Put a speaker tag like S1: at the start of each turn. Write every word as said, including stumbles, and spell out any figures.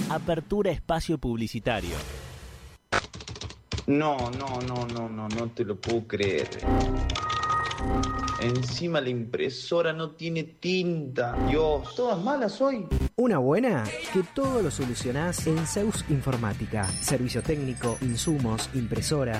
S1: Apertura espacio publicitario.
S2: No, no, no, no, no, no te lo puedo creer. Encima la impresora no tiene tinta. Dios, todas malas hoy.
S3: Una buena, que todo lo solucionás en Zeus Informática. Servicio técnico, insumos, impresora,